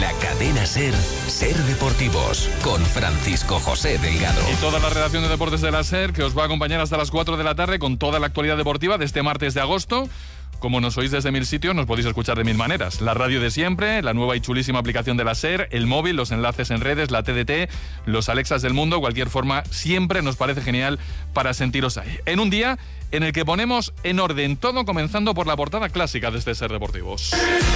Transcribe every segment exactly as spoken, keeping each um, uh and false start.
la cadena SER, SER Deportivos, con Francisco José Delgado. Y toda la redacción de deportes de la SER, que os va a acompañar hasta las cuatro de la tarde con toda la actualidad deportiva de este martes de agosto. Como nos oís desde mil sitios, nos podéis escuchar de mil maneras. La radio de siempre, la nueva y chulísima aplicación de la SER, el móvil, los enlaces en redes, la T D T, los Alexas del mundo, cualquier forma, siempre nos parece genial para sentiros ahí. En un día en el que ponemos en orden todo, comenzando por la portada clásica de este SER Deportivos.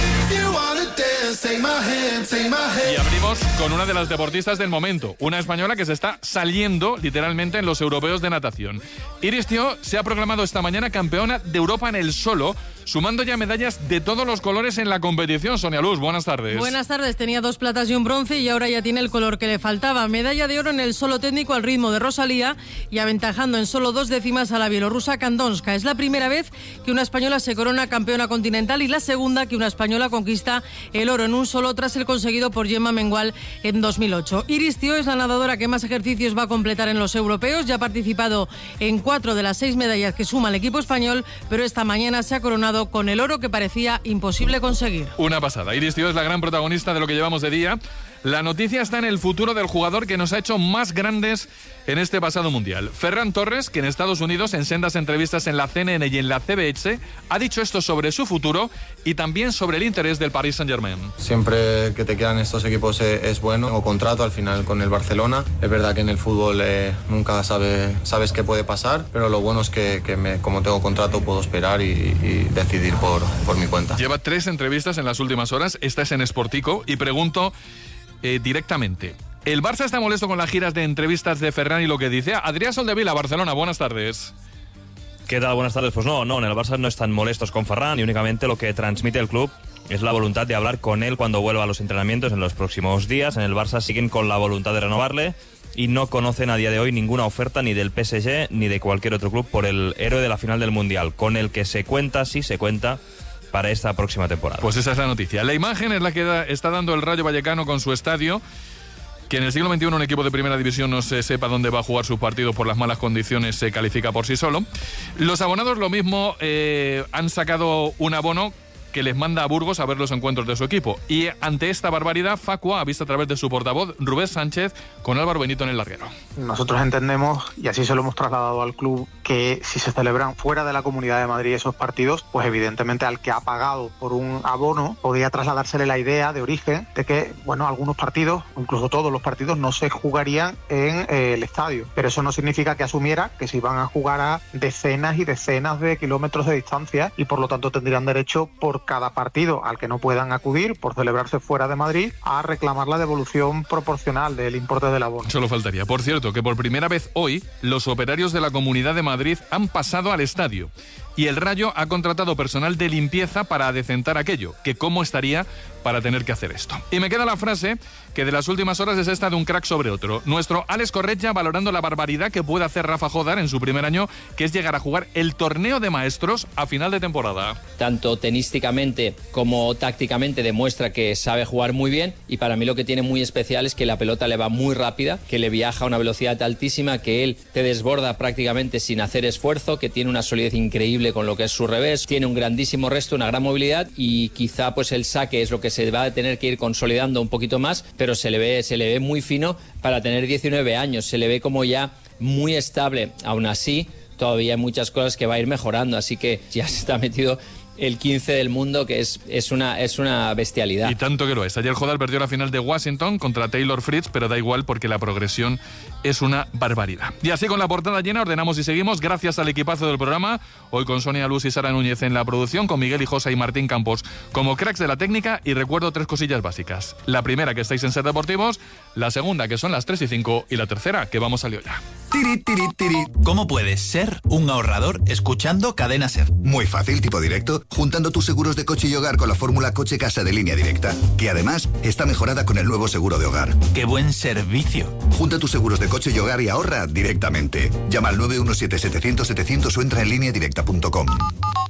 Y abrimos con una de las deportistas del momento, una española que se está saliendo literalmente en los europeos de natación. Iris Thiaw se ha proclamado esta mañana campeona de Europa en el solo, sumando ya medallas de todos los colores en la competición. Sonia Luz, buenas tardes. Buenas tardes, tenía dos platas y un bronce y ahora ya tiene el color que le faltaba. Medalla de oro en el solo técnico al ritmo de Rosalía y aventajando en solo dos décimas a la bielorrusa Kandonska. Es la primera vez que una española se corona campeona continental y la segunda que una española conquista el oro en un solo tras el conseguido por Gemma Mengual en dos mil ocho. Iris Thiaw es la nadadora que más ejercicios va a completar en los europeos. Ya ha participado en cuatro de las seis medallas que suma el equipo español, pero esta mañana se ha coronado con el oro que parecía imposible conseguir. Una pasada. Iris Thiaw es la gran protagonista de lo que llevamos de día. La noticia está en el futuro del jugador que nos ha hecho más grandes en este pasado mundial. Ferran Torres, que en Estados Unidos, en sendas entrevistas en la C N N y en la C B S, ha dicho esto sobre su futuro y también sobre el interés del Paris Saint-Germain. Siempre que te quedan estos equipos es, es bueno. Tengo contrato al final con el Barcelona. Es verdad que en el fútbol eh, nunca sabe, sabes qué puede pasar, pero lo bueno es que, que me, como tengo contrato puedo esperar y, y decidir por, por mi cuenta. Lleva tres entrevistas en las últimas horas. Esta es en Sportico y pregunto eh, directamente. ¿El Barça está molesto con las giras de entrevistas de Ferran y lo que dice? Adrián Soldevila, Barcelona, buenas tardes. ¿Qué tal? Buenas tardes. Pues no, no, en el Barça no están molestos con Ferran y únicamente lo que transmite el club es la voluntad de hablar con él cuando vuelva a los entrenamientos en los próximos días. En el Barça siguen con la voluntad de renovarle y no conocen a día de hoy ninguna oferta ni del P S G ni de cualquier otro club por el héroe de la final del Mundial, con el que se cuenta, sí se cuenta, para esta próxima temporada. Pues esa es la noticia. La imagen es la que da, está dando el Rayo Vallecano con su estadio. Que en el siglo veintiuno un equipo de primera división no se sepa dónde va a jugar sus partidos por las malas condiciones se califica por sí solo. Los abonados lo mismo, eh, han sacado un abono que les manda a Burgos a ver los encuentros de su equipo. Y ante esta barbaridad, Facua ha visto a través de su portavoz, Rubén Sánchez, con Álvaro Benito en el larguero. Nosotros entendemos, y así se lo hemos trasladado al club, que si se celebran fuera de la Comunidad de Madrid esos partidos, pues evidentemente al que ha pagado por un abono podría trasladársele la idea de origen de que, bueno, algunos partidos, incluso todos los partidos, no se jugarían en eh, el estadio. Pero eso no significa que asumiera que se iban a jugar a decenas y decenas de kilómetros de distancia y por lo tanto tendrían derecho por cada partido al que no puedan acudir por celebrarse fuera de Madrid a reclamar la devolución proporcional del importe del abono. Solo faltaría. Por cierto, que por primera vez hoy los operarios de la Comunidad de Madrid han pasado al estadio y el Rayo ha contratado personal de limpieza para adecentar aquello, que cómo estaría para tener que hacer esto. Y me queda la frase que de las últimas horas es esta de un crack sobre otro. Nuestro Alex Corretja valorando la barbaridad que puede hacer Rafa Jodar en su primer año, que es llegar a jugar el torneo de maestros a final de temporada. Tanto tenísticamente como tácticamente demuestra que sabe jugar muy bien y para mí lo que tiene muy especial es que la pelota le va muy rápida, que le viaja a una velocidad altísima, que él te desborda prácticamente sin hacer esfuerzo, que tiene una solidez increíble con lo que es su revés, tiene un grandísimo resto, una gran movilidad y quizá pues el saque es lo que se va a tener que ir consolidando un poquito más, pero se le ve, se le ve muy fino para tener diecinueve años, se le ve como ya muy estable. Aún así, todavía hay muchas cosas que va a ir mejorando, así que ya se está metido el quince del mundo, que es, es, una, es una bestialidad. Y tanto que lo es. Ayer Jodar perdió la final de Washington contra Taylor Fritz, pero da igual porque la progresión es una barbaridad. Y así con la portada llena ordenamos y seguimos gracias al equipazo del programa, hoy con Sonia Luz y Sara Núñez en la producción, con Miguel Hijosa y Martín Campos como cracks de la técnica. Y recuerdo tres cosillas básicas. La primera, que estáis en SER Deportivos, la segunda, que son las tres y cinco, y la tercera, que vamos a lío ya. Tiri, tiri, tiri. ¿Cómo puedes ser un ahorrador escuchando Cadena SER? Muy fácil, tipo directo, juntando tus seguros de coche y hogar con la fórmula Coche Casa de Línea Directa, que además está mejorada con el nuevo seguro de hogar. ¡Qué buen servicio! Junta tus seguros de coche y hogar y ahorra directamente. Llama al nueve uno siete setecientos setecientos o entra en línea directa punto com. Para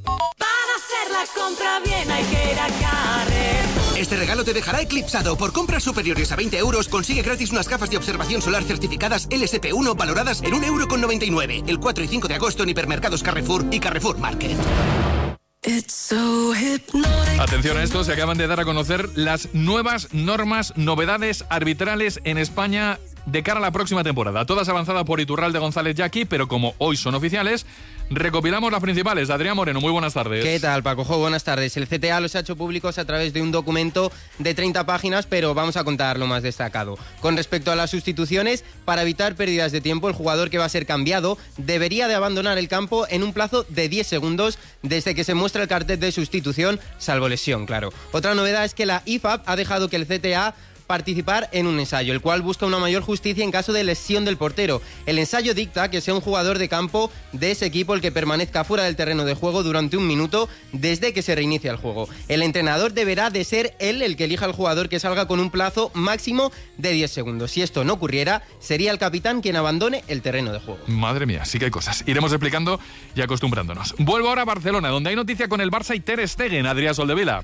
hacer la compra bien hay que ir a Carrefour. Este regalo te dejará eclipsado. Por compras superiores a veinte euros consigue gratis unas gafas de observación solar certificadas L S P uno valoradas en un euro con noventa y nueve. El cuatro y cinco de agosto en hipermercados Carrefour y Carrefour Market. Atención a esto, se acaban de dar a conocer las nuevas normas, novedades arbitrales en España de cara a la próxima temporada. Todas avanzadas por Iturralde, González y Jackie, pero como hoy son oficiales, recopilamos las principales. Adrián Moreno, muy buenas tardes. ¿Qué tal, Paco Jo? Buenas tardes. El C T A los ha hecho públicos a través de un documento de treinta páginas, pero vamos a contar lo más destacado. Con respecto a las sustituciones, para evitar pérdidas de tiempo, el jugador que va a ser cambiado debería de abandonar el campo en un plazo de diez segundos desde que se muestra el cartel de sustitución, salvo lesión, claro. Otra novedad es que la I F A B ha dejado que el C T A participar en un ensayo, el cual busca una mayor justicia en caso de lesión del portero. El ensayo dicta que sea un jugador de campo de ese equipo el que permanezca fuera del terreno de juego durante un minuto desde que se reinicia el juego. El entrenador deberá de ser él el que elija al jugador que salga con un plazo máximo de diez segundos. Si esto no ocurriera, sería el capitán quien abandone el terreno de juego. Madre mía, sí que hay cosas. Iremos explicando y acostumbrándonos. Vuelvo ahora a Barcelona, donde hay noticia con el Barça y Ter Stegen. Adrián Soldevila.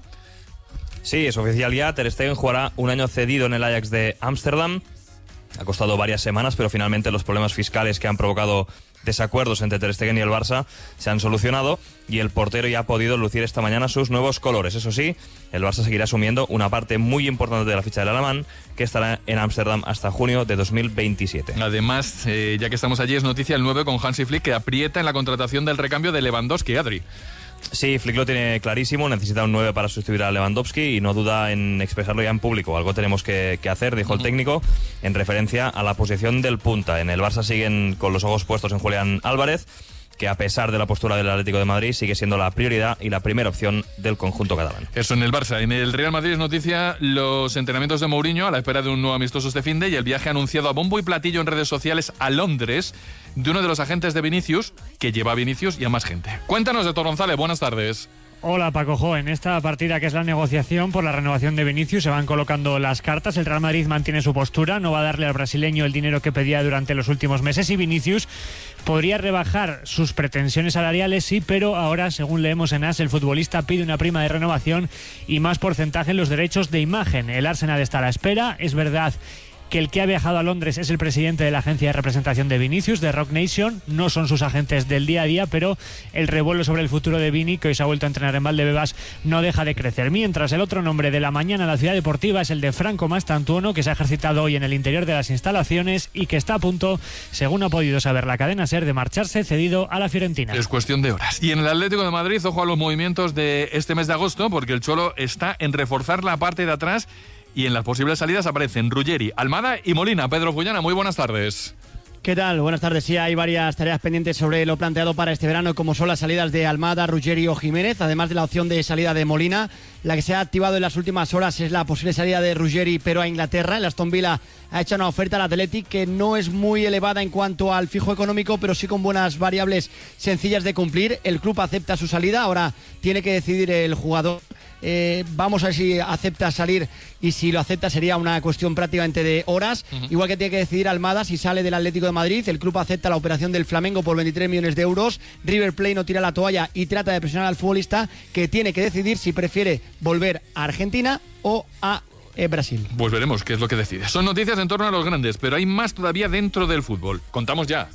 Sí, es oficial ya, Ter Stegen jugará un año cedido en el Ajax de Ámsterdam. Ha costado varias semanas, pero finalmente los problemas fiscales que han provocado desacuerdos entre Ter Stegen y el Barça se han solucionado y el portero ya ha podido lucir esta mañana sus nuevos colores. Eso sí, el Barça seguirá asumiendo una parte muy importante de la ficha del alemán, que estará en Ámsterdam hasta junio de dos mil veintisiete. Además, eh, ya que estamos allí, es noticia el nueve con Hansi Flick, que aprieta en la contratación del recambio de Lewandowski, Adri. Sí, Flick lo tiene clarísimo, necesita un nueve para sustituir a Lewandowski y no duda en expresarlo ya en público. Algo tenemos que, que hacer, dijo el técnico, en referencia a la posición del punta. En el Barça siguen con los ojos puestos en Julián Álvarez, que a pesar de la postura del Atlético de Madrid sigue siendo la prioridad y la primera opción del conjunto catalán. Eso en el Barça. En el Real Madrid es noticia los entrenamientos de Mourinho a la espera de un nuevo amistoso este finde y el viaje anunciado a bombo y platillo en redes sociales a Londres de uno de los agentes de Vinicius, que lleva a Vinicius y a más gente. Cuéntanos, Héctor González, buenas tardes. Hola Paco Jo, en esta partida que es la negociación por la renovación de Vinicius se van colocando las cartas. El Real Madrid mantiene su postura, no va a darle al brasileño el dinero que pedía durante los últimos meses y Vinicius podría rebajar sus pretensiones salariales, sí, pero ahora, según leemos en A S, el futbolista pide una prima de renovación y más porcentaje en los derechos de imagen. El Arsenal está a la espera, es verdad que el que ha viajado a Londres es el presidente de la agencia de representación de Vinicius, de Rock Nation. No son sus agentes del día a día, pero el revuelo sobre el futuro de Vini, que hoy se ha vuelto a entrenar en Valdebebas, no deja de crecer. Mientras, el otro nombre de la mañana en la ciudad deportiva es el de Franco Mastantuono, que se ha ejercitado hoy en el interior de las instalaciones y que está a punto, según ha podido saber la cadena SER, de marcharse cedido a la Fiorentina. Es cuestión de horas. Y en el Atlético de Madrid, ojo a los movimientos de este mes de agosto, porque el Cholo está en reforzar la parte de atrás. Y en las posibles salidas aparecen Ruggeri, Almada y Molina. Pedro Fullana, muy buenas tardes. ¿Qué tal? Buenas tardes. Sí, hay varias tareas pendientes sobre lo planteado para este verano, como son las salidas de Almada, Ruggeri o Jiménez, además de la opción de salida de Molina. La que se ha activado en las últimas horas es la posible salida de Ruggeri, pero a Inglaterra. El Aston Villa ha hecho una oferta al Athletic que no es muy elevada en cuanto al fijo económico, pero sí con buenas variables sencillas de cumplir. El club acepta su salida, ahora tiene que decidir el jugador. Eh, vamos a ver si acepta salir, y si lo acepta sería una cuestión prácticamente de horas. Uh-huh. Igual que tiene que decidir Almada si sale del Atlético de Madrid. El club acepta la operación del Flamengo por veintitrés millones de euros. River Plate no tira la toalla y trata de presionar al futbolista, que tiene que decidir si prefiere volver a Argentina o a eh, Brasil. Pues veremos qué es lo que decide. Son noticias en torno a los grandes, pero hay más todavía dentro del fútbol. Contamos ya.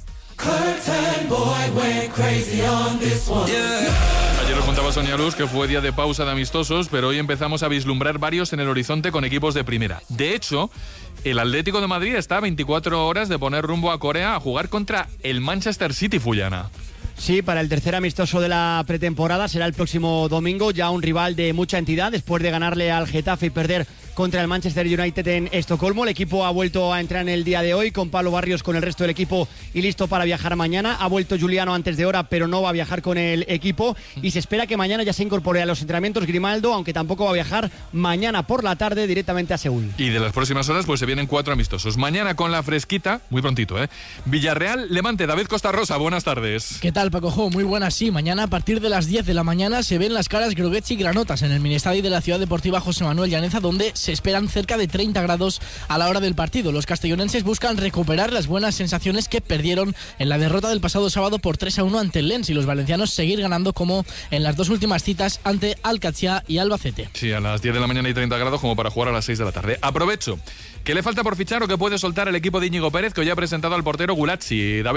Ayer nos contaba Sonia Luz que fue día de pausa de amistosos, pero hoy empezamos a vislumbrar varios en el horizonte con equipos de primera. De hecho, el Atlético de Madrid está a veinticuatro horas de poner rumbo a Corea a jugar contra el Manchester City, Fullana. Sí, para el tercer amistoso de la pretemporada será el próximo domingo, ya un rival de mucha entidad después de ganarle al Getafe y perder contra el Manchester United en Estocolmo. El equipo ha vuelto a entrar en el día de hoy con Pablo Barrios con el resto del equipo y listo para viajar mañana. Ha vuelto Juliano antes de hora, pero no va a viajar con el equipo y se espera que mañana ya se incorpore a los entrenamientos Grimaldo, aunque tampoco va a viajar mañana por la tarde directamente a Seúl. Y de las próximas horas pues se vienen cuatro amistosos. Mañana con la fresquita, muy prontito, ¿eh? Villarreal, Levante. David Costa Rosa, buenas tardes. ¿Qué tal, Paco Jo? Muy buenas, sí. Mañana a partir de las diez de la mañana se ven las caras Groguets y Granotas en el miniestadio de la Ciudad Deportiva José Manuel Llaneza, donde se esperan cerca de treinta grados a la hora del partido. Los castellonenses buscan recuperar las buenas sensaciones que perdieron en la derrota del pasado sábado por tres a uno ante el Lens, y los valencianos seguir ganando como en las dos últimas citas ante Alcachá y Albacete. Sí, a las diez de la mañana y treinta grados como para jugar a las seis de la tarde. Aprovecho. ¿Qué le falta por fichar o qué puede soltar el equipo de Íñigo Pérez, que hoy ha presentado al portero Gulazzi, David?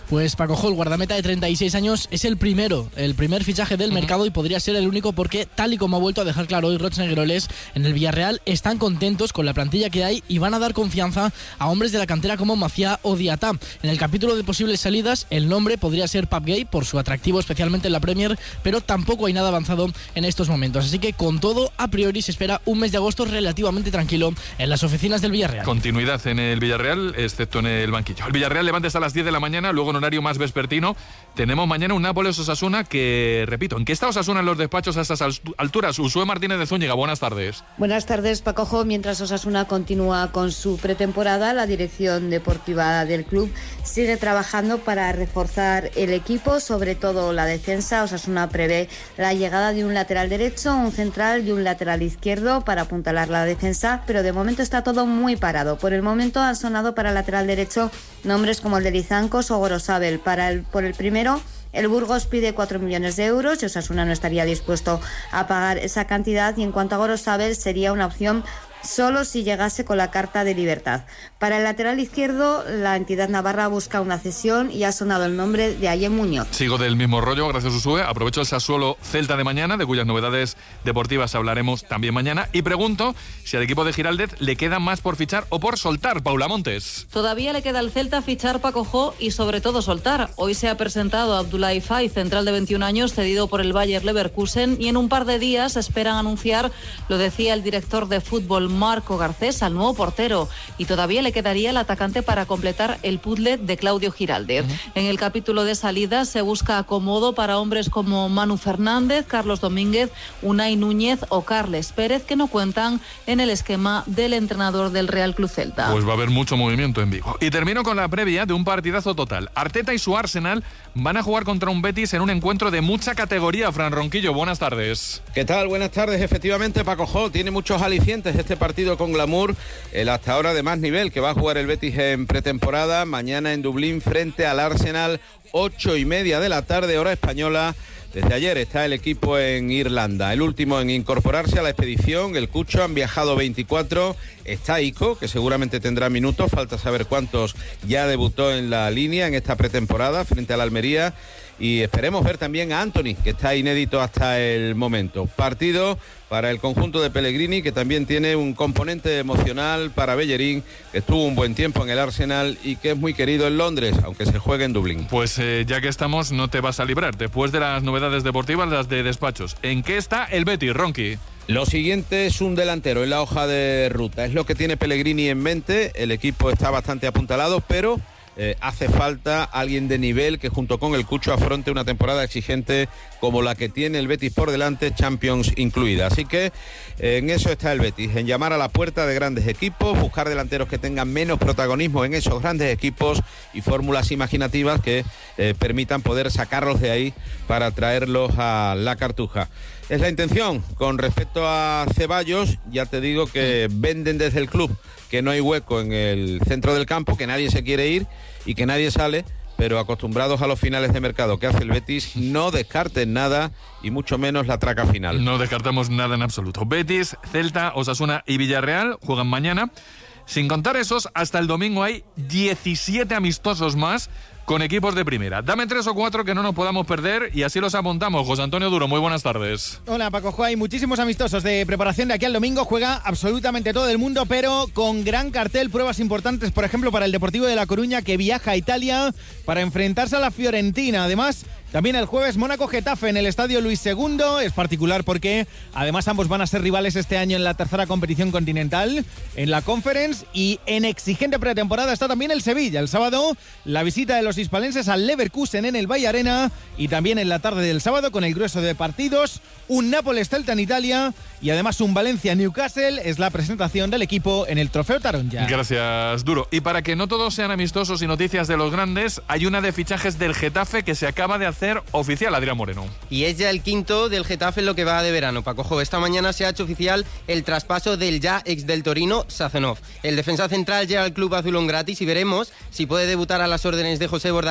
Pues Paco, el guardameta de treinta y seis años, es el primero, el primer fichaje del uh-huh. mercado y podría ser el único porque, tal y como ha vuelto a dejar claro hoy Roch Negroles, en el Villarreal están contentos con la plantilla que hay y van a dar confianza a hombres de la cantera como Maciá o Diatá. En el capítulo de posibles salidas, el nombre podría ser Pape Gay por su atractivo especialmente en la Premier, pero tampoco hay nada avanzado en estos momentos. Así que con todo, a priori se espera un mes de agosto relativamente tranquilo en las oficinas del Villarreal. Continuidad en el Villarreal, excepto en el banquillo. El Villarreal Levante está a las diez de la mañana, luego en horario más vespertino tenemos mañana un Nápoles-Osasuna que, repito, ¿en qué está Osasuna en los despachos a estas alturas? Usue Martínez de Zúñiga, buenas tardes. Buenas tardes, Pacojo. Mientras Osasuna continúa con su pretemporada, la dirección deportiva del club sigue trabajando para reforzar el equipo, sobre todo la defensa. Osasuna prevé la llegada de un lateral derecho, un central y un lateral izquierdo para apuntalar la defensa, pero de momento está todo muy parado. Por el momento han sonado para el lateral derecho nombres como el de Lizancos o Gorosabel. Para el, por el primero, el Burgos pide cuatro millones de euros y Osasuna no estaría dispuesto a pagar esa cantidad, y en cuanto a Gorosabel sería una opción solo si llegase con la carta de libertad. Para el lateral izquierdo, la entidad navarra busca una cesión y ha sonado el nombre de Aye Muñoz. Sigo del mismo rollo, gracias Usue. Aprovecho el Sassuolo Celta de mañana, de cuyas novedades deportivas hablaremos también mañana, y pregunto si al equipo de Giraldez le queda más por fichar o por soltar. Paula Montes. Todavía le queda al Celta fichar, Paco Jo, y sobre todo soltar. Hoy se ha presentado Abdoulaye Faye, central de veintiún años, cedido por el Bayer Leverkusen, y en un par de días esperan anunciar, lo decía el director de fútbol Marco Garcés, al nuevo portero, y todavía le quedaría el atacante para completar el puzzle de Claudio Giraldez. Uh-huh. En el capítulo de salida se busca acomodo para hombres como Manu Fernández, Carlos Domínguez, Unai Núñez o Carles Pérez, que no cuentan en el esquema del entrenador del Real Club Celta. Pues va a haber mucho movimiento en Vigo. Y termino con la previa de un partidazo total. Arteta y su Arsenal van a jugar contra un Betis en un encuentro de mucha categoría. Fran Ronquillo, buenas tardes. ¿Qué tal? Buenas tardes. Efectivamente, Paco Jo, tiene muchos alicientes este partido partido con glamour, el hasta ahora de más nivel que va a jugar el Betis en pretemporada, mañana en Dublín frente al Arsenal, ocho y media de la tarde, hora española. Desde ayer está el equipo en Irlanda, el último en incorporarse a la expedición, el Cucho, han viajado veinticuatro, está Ico, que seguramente tendrá minutos, falta saber cuántos ya debutó en la línea en esta pretemporada frente al Almería, y esperemos ver también a Anthony, que está inédito hasta el momento. Partido para el conjunto de Pellegrini, que también tiene un componente emocional para Bellerín, que estuvo un buen tiempo en el Arsenal y que es muy querido en Londres, aunque se juegue en Dublín. Pues eh, ya que estamos, no te vas a librar. Después de las novedades deportivas, las de despachos. ¿En qué está el Betis, Ronqui? Lo siguiente es un delantero en la hoja de ruta. Es lo que tiene Pellegrini en mente. El equipo está bastante apuntalado, pero Eh, hace falta alguien de nivel que junto con el Cucho afronte una temporada exigente como la que tiene el Betis por delante, Champions incluida. Así que eh, en eso está el Betis, en llamar a la puerta de grandes equipos, buscar delanteros que tengan menos protagonismo en esos grandes equipos y fórmulas imaginativas que eh, permitan poder sacarlos de ahí para traerlos a la Cartuja. Es la intención. Con respecto a Ceballos, ya te digo que venden desde el club que no hay hueco en el centro del campo, que nadie se quiere ir y que nadie sale, pero acostumbrados a los finales de mercado que hace el Betis, no descarten nada y mucho menos la traca final. No descartamos nada en absoluto. Betis, Celta, Osasuna y Villarreal juegan mañana. Sin contar esos, hasta el domingo hay diecisiete amistosos más con equipos de primera. Dame tres o cuatro que no nos podamos perder y así los apuntamos. José Antonio Duro, muy buenas tardes. Hola Paco Jo, hay muchísimos amistosos de preparación de aquí al domingo. Juega absolutamente todo el mundo, pero con gran cartel, pruebas importantes, por ejemplo, para el Deportivo de La Coruña, que viaja a Italia para enfrentarse a la Fiorentina. Además, también el jueves Mónaco-Getafe en el Estadio Luis segundo. Es particular porque además ambos van a ser rivales este año en la tercera competición continental, en la Conference, y en exigente pretemporada está también el Sevilla. El sábado, la visita de los hispalenses al Leverkusen en el Valle Arena, y también en la tarde del sábado, con el grueso de partidos, un Nápoles-Celta en Italia y además un Valencia-Newcastle. Es la presentación del equipo en el Trofeo Taronja. Gracias, Duro. Y para que no todos sean amistosos y noticias de los grandes, hay una de fichajes del Getafe que se acaba de hacer oficial, Adrián Moreno. Y es ya el quinto del Getafe en lo que va de verano, Paco Jo. Esta mañana se ha hecho oficial el traspaso del ya ex del Torino, Sazonov. El defensa central llega al club azulón gratis y veremos si puede debutar a las órdenes de José Bordalás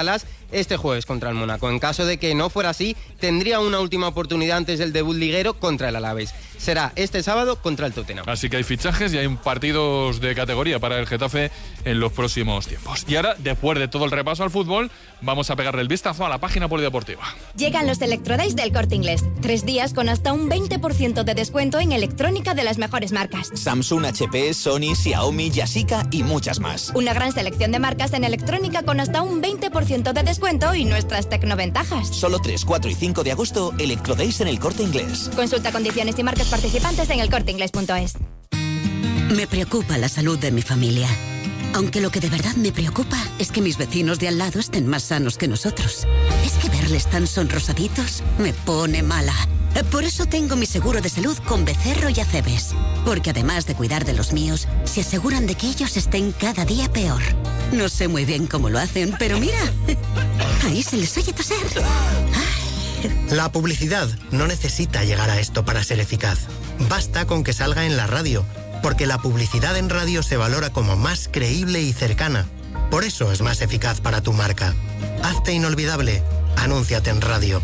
este jueves contra el Mónaco. En caso de que no fuera así, tendría una última oportunidad antes del debut liguero contra el Alavés. Será este sábado contra el Tottenham. Así que hay fichajes y hay partidos de categoría para el Getafe en los próximos tiempos. Y ahora, después de todo el repaso al fútbol, vamos a pegarle el vistazo a la página polideportiva. Llegan los Electrodays del Corte Inglés. Tres días con hasta un veinte por ciento de descuento en electrónica de las mejores marcas. Samsung, H P, Sony, Xiaomi, Yashica y muchas más. Una gran selección de marcas en electrónica con hasta un veinte por ciento de descuento y nuestras tecnoventajas. Solo tres, cuatro y cinco de agosto, Electrodays en el Corte Inglés. Consulta condiciones y marcas participantes en el corte inglés punto es. Me preocupa la salud de mi familia. Aunque lo que de verdad me preocupa es que mis vecinos de al lado estén más sanos que nosotros. Es que verles tan sonrosaditos me pone mala. Por eso tengo mi seguro de salud con Becerro y Acebes. Porque además de cuidar de los míos, se aseguran de que ellos estén cada día peor. No sé muy bien cómo lo hacen, pero mira, ahí se les oye toser. La publicidad no necesita llegar a esto para ser eficaz. Basta con que salga en la radio, porque la publicidad en radio se valora como más creíble y cercana. Por eso es más eficaz para tu marca. Hazte inolvidable. Anúnciate en radio.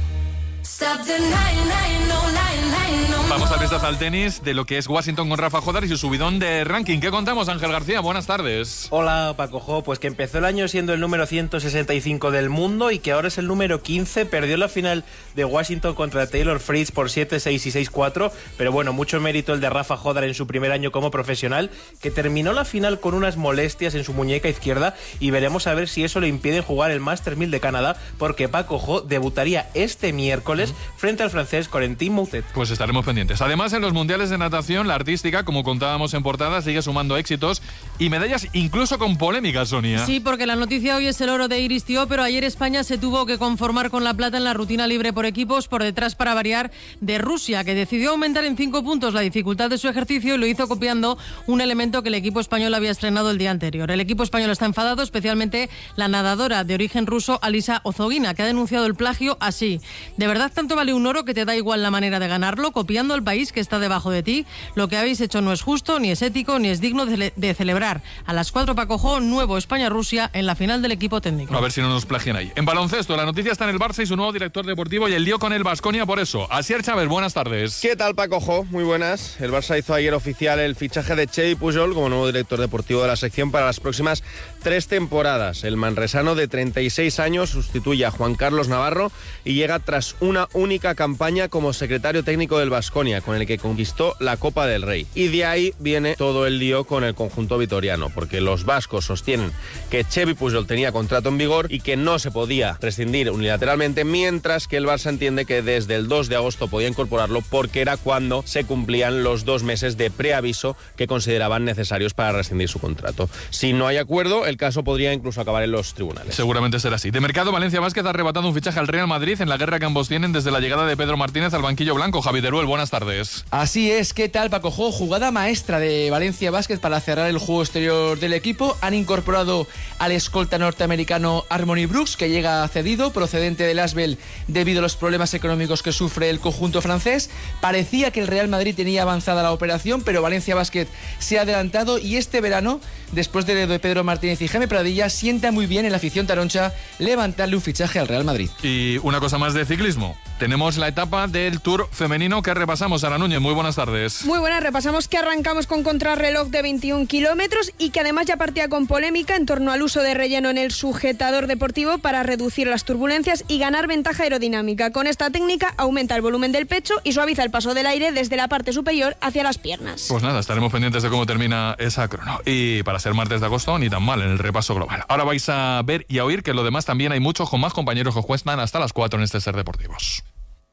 Vamos al vistazo al tenis de lo que es Washington con Rafa Jodar y su subidón de ranking. ¿Qué contamos, Ángel García? Buenas tardes. Hola, Paco Jo. Pues que empezó el año siendo el número ciento sesenta y cinco del mundo y que ahora es el número quince. Perdió la final de Washington contra Taylor Fritz por siete seis y seis cuatro. Pero bueno, mucho mérito el de Rafa Jodar en su primer año como profesional, que terminó la final con unas molestias en su muñeca izquierda y veremos a ver si eso le impide jugar el Master mil de Canadá, porque Paco Jo debutaría este miércoles frente al francés Corentin Moutet. Pues estaremos pendientes. Además, en los mundiales de natación, la artística, como contábamos en portada, sigue sumando éxitos y medallas incluso con polémica, Sonia. Sí, porque la noticia hoy es el oro de Iris Tío, pero ayer España se tuvo que conformar con la plata en la rutina libre por equipos, por detrás, para variar, de Rusia, que decidió aumentar en cinco puntos la dificultad de su ejercicio y lo hizo copiando un elemento que el equipo español había estrenado el día anterior. El equipo español está enfadado, especialmente la nadadora de origen ruso Alisa Ozogina, que ha denunciado el plagio así: ¿de verdad tanto vale un oro que te da igual la manera de ganarlo, copiando al país que está debajo de ti? Lo que habéis hecho no es justo, ni es ético, ni es digno de, de celebrar. A las cuatro, Paco Jo, nuevo España-Rusia en la final del equipo técnico. A ver si no nos plagian ahí. En baloncesto, la noticia está en el Barça y su nuevo director deportivo y el lío con el Baskonia por eso. Asier Chávez, buenas tardes. ¿Qué tal, Paco Jo? Muy buenas. El Barça hizo ayer oficial el fichaje de Xevi Pujol como nuevo director deportivo de la sección para las próximas tres temporadas. El manresano de treinta y seis años sustituye a Juan Carlos Navarro y llega tras una única campaña como secretario técnico del Baskonia, con el que conquistó la Copa del Rey. Y de ahí viene todo el lío con el conjunto vitoriano, porque los vascos sostienen que Xevi Pujol tenía contrato en vigor y que no se podía rescindir unilateralmente, mientras que el Barça entiende que desde el dos de agosto podía incorporarlo porque era cuando se cumplían los dos meses de preaviso que consideraban necesarios para rescindir su contrato. Si no hay acuerdo, el caso podría incluso acabar en los tribunales. Seguramente será así. De mercado, Valencia Basket ha arrebatado un fichaje al Real Madrid en la guerra que ambos tienen desde la llegada de Pedro Martínez al banquillo blanco. Javi Teruel, buenas tardes. Así es, ¿qué tal, Paco Jo? Jugada maestra de Valencia Basket para cerrar el juego exterior del equipo. Han incorporado al escolta norteamericano Harmony Brooks, que llega cedido, procedente del Asbel, debido a los problemas económicos que sufre el conjunto francés. Parecía que el Real Madrid tenía avanzada la operación, pero Valencia Basket se ha adelantado y este verano, después de de Pedro Martínez y Jaime Pradilla, sienta muy bien en la afición taroncha levantarle un fichaje al Real Madrid. Y una cosa más de ciclismo. Tenemos la etapa del Tour femenino que repasamos. Sara Núñez, muy buenas tardes. Muy buenas, repasamos que arrancamos con contrarreloj de veintiún kilómetros y que además ya partía con polémica en torno al uso de relleno en el sujetador deportivo para reducir las turbulencias y ganar ventaja aerodinámica. Con esta técnica aumenta el volumen del pecho y suaviza el paso del aire desde la parte superior hacia las piernas. Pues nada, estaremos pendientes de cómo termina esa crono. Y para ser martes de agosto, ni tan mal en el repaso global. Ahora vais a ver y a oír que lo demás también hay mucho, con más compañeros que os cuestan hasta las cuatro en este Ser Deportivos.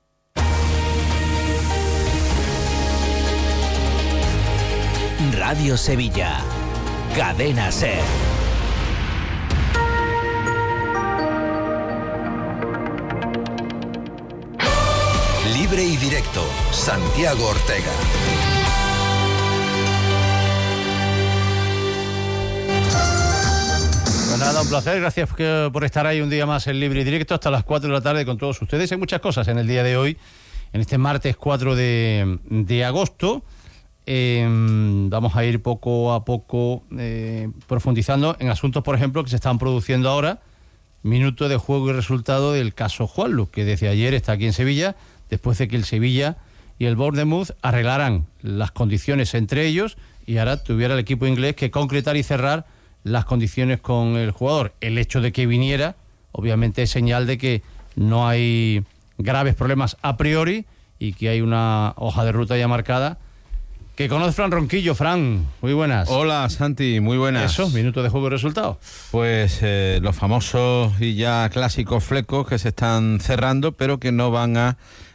Radio Sevilla, Cadena Ser. Libre y directo, Santiago Ortega. Pues nada, un placer, gracias por estar ahí un día más en Libre y Directo hasta las cuatro de la tarde con todos ustedes. Hay muchas cosas en el día de hoy, en este martes cuatro de, de agosto. Eh, vamos a ir poco a poco eh, profundizando en asuntos, por ejemplo, que se están produciendo ahora minuto de juego y resultado del caso Juanlu, que desde ayer está aquí en Sevilla, después de que el Sevilla y el Bournemouth arreglaran las condiciones entre ellos y ahora tuviera el equipo inglés que concretar y cerrar las condiciones con el jugador. El hecho de que viniera, obviamente, es señal de que no hay graves problemas a priori y que hay una hoja de ruta ya marcada. Que conoce Fran Ronquillo. Fran, muy buenas. Hola, Santi, muy buenas. Eso, minutos de juego y resultado. Pues eh, los famosos y ya clásicos flecos que se están cerrando, pero que no van a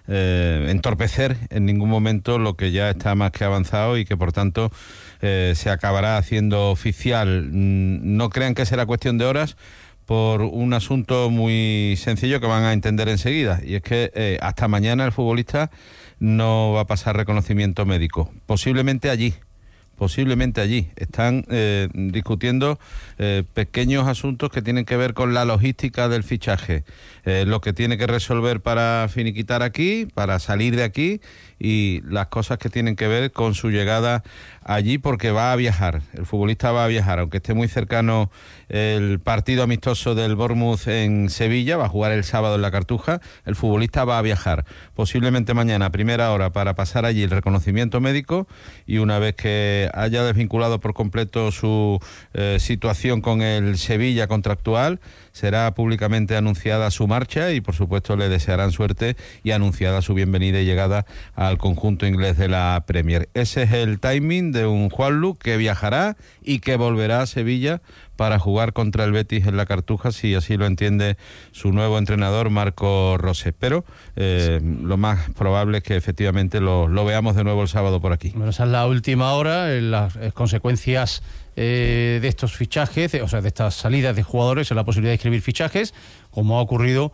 eh, entorpecer en ningún momento lo que ya está más que avanzado y que por tanto eh, se acabará haciendo oficial. No crean que será cuestión de horas, por un asunto muy sencillo que van a entender enseguida, y es que eh, hasta mañana el futbolista no va a pasar reconocimiento médico, posiblemente allí, posiblemente allí. Están eh, discutiendo eh, pequeños asuntos que tienen que ver con la logística del fichaje, eh, lo que tiene que resolver para finiquitar aquí, para salir de aquí, y las cosas que tienen que ver con su llegada allí, porque va a viajar, el futbolista va a viajar, aunque esté muy cercano el partido amistoso del Bournemouth en Sevilla, va a jugar el sábado en la Cartuja, el futbolista va a viajar, posiblemente mañana a primera hora, para pasar allí el reconocimiento médico, y una vez que haya desvinculado por completo su eh, situación con el Sevilla contractual, será públicamente anunciada su marcha y por supuesto le desearán suerte y anunciada su bienvenida y llegada al conjunto inglés de la Premier. Ese es el timing de un Juanlu que viajará y que volverá a Sevilla para jugar contra el Betis en la Cartuja, si así lo entiende su nuevo entrenador Marco Rosé. Pero eh, lo más probable es que efectivamente lo, lo veamos de nuevo el sábado por aquí. Bueno, esa es la última hora, las consecuencias eh, de estos fichajes, o sea, de estas salidas de jugadores, en la posibilidad de escribir fichajes, como ha ocurrido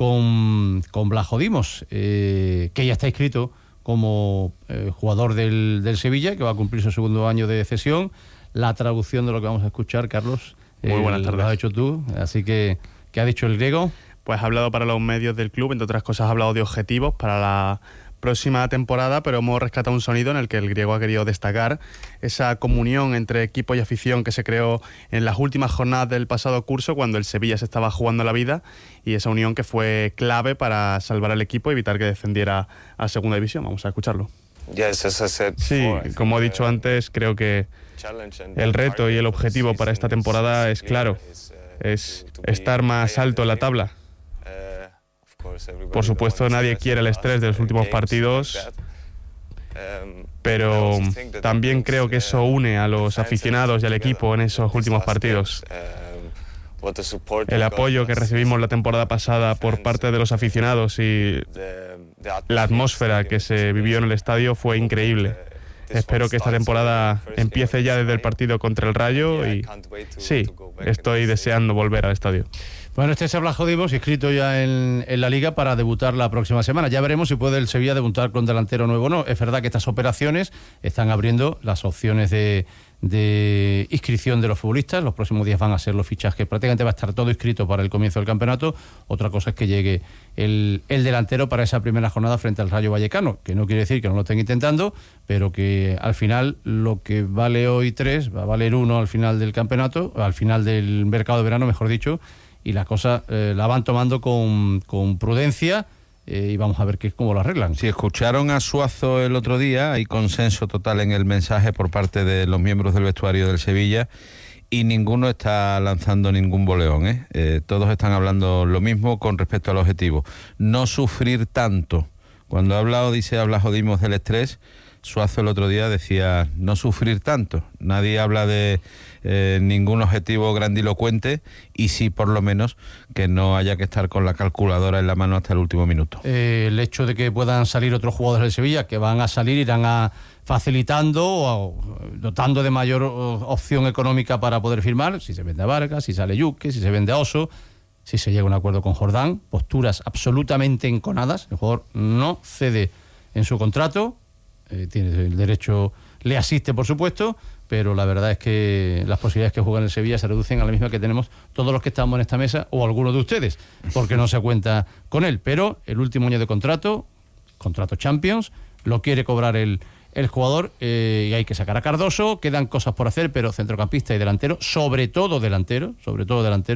con, con Blajo Dimos, eh, que ya está inscrito como eh, jugador del, del Sevilla, que va a cumplir su segundo año de cesión. La traducción de lo que vamos a escuchar, Carlos. Muy buenas tardes. Lo has hecho tú, así que, ¿qué ha dicho el griego? Pues ha hablado para los medios del club, entre otras cosas ha hablado de objetivos para la próxima temporada, pero hemos rescatado un sonido en el que el griego ha querido destacar esa comunión entre equipo y afición que se creó en las últimas jornadas del pasado curso, cuando el Sevilla se estaba jugando la vida, y esa unión que fue clave para salvar al equipo y evitar que descendiera a segunda división. Vamos a escucharlo. Sí, como he dicho antes, creo que el reto y el objetivo para esta temporada es claro, es estar más alto en la tabla. Por supuesto, nadie quiere el estrés de los últimos partidos, pero también creo que eso une a los aficionados y al equipo en esos últimos partidos. El apoyo que recibimos la temporada pasada por parte de los aficionados y la atmósfera que se vivió en el estadio fue increíble. Espero que esta temporada empiece ya desde el partido contra el Rayo y sí, estoy deseando volver al estadio. Bueno, este es Blajo Dimos, inscrito ya en, en la Liga para debutar la próxima semana. Ya veremos si puede el Sevilla debutar con delantero nuevo o no. Es verdad que estas operaciones están abriendo las opciones de, de inscripción de los futbolistas. Los próximos días van a ser los fichajes. Prácticamente va a estar todo inscrito para el comienzo del campeonato. Otra cosa es que llegue el, el delantero para esa primera jornada frente al Rayo Vallecano, que no quiere decir que no lo estén intentando, pero que al final lo que vale hoy tres va a valer uno al final del campeonato, al final del mercado de verano, mejor dicho, y la cosa eh, la van tomando con, con prudencia eh, y vamos a ver qué, cómo lo arreglan. Si escucharon a Suazo el otro día, hay consenso total en el mensaje por parte de los miembros del vestuario del Sevilla y ninguno está lanzando ningún boleón, ¿eh? Eh, todos están hablando lo mismo con respecto al objetivo. No sufrir tanto. Cuando ha hablado, dice, habla Jodimos del estrés, Suazo el otro día decía no sufrir tanto. Nadie habla de eh, ningún objetivo grandilocuente y sí, por lo menos, que no haya que estar con la calculadora en la mano hasta el último minuto. Eh, el hecho de que puedan salir otros jugadores del Sevilla, que van a salir, irán a facilitando o dotando de mayor opción económica para poder firmar, si se vende a Vargas, si sale Yuque, si se vende a Oso, si se llega a un acuerdo con Jordán, posturas absolutamente enconadas. El jugador no cede en su contrato, eh, tiene el derecho, le asiste por supuesto, pero la verdad es que las posibilidades que juegan en el Sevilla se reducen a la misma que tenemos todos los que estamos en esta mesa o algunos de ustedes, porque no se cuenta con él. Pero el último año de contrato, contrato Champions, lo quiere cobrar el, el jugador eh, y hay que sacar a Cardoso. Quedan cosas por hacer, pero centrocampista y delantero, sobre todo delantero, sobre todo delantero,